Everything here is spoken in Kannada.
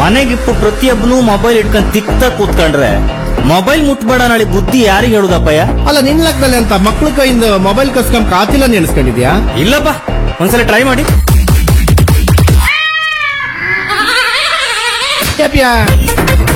ಮನೆಗಿಪ್ಪು ಪ್ರತಿಯೊಬ್ಬನು ಮೊಬೈಲ್ ಇಟ್ಕೊಂಡ್ ತಿಕ್ತ ಕೂತ್ಕೊಂಡ್ರೆ ಮೊಬೈಲ್ ಮುಟ್ಬೇಡ ನಾಳೆ ಬುದ್ಧಿ ಯಾರಿಗೆ ಹೇಳುದಪ್ಪಯ್ಯ? ಅಲ್ಲ ನಿನ್ ಲೆಕ್ಕದಲ್ಲಿ ಅಂತ ಮಕ್ಳ ಕೈಯಿಂದ ಮೊಬೈಲ್ ಕಸ್ಕೊಂಡ್ ಕಾತಿಲ್ಲ ನೆನೆಸ್ಕೊಂಡಿದ್ಯಾ? ಇಲ್ಲಪ್ಪ, ಒಂದ್ಸಲ ಟ್ರೈ ಮಾಡಿ.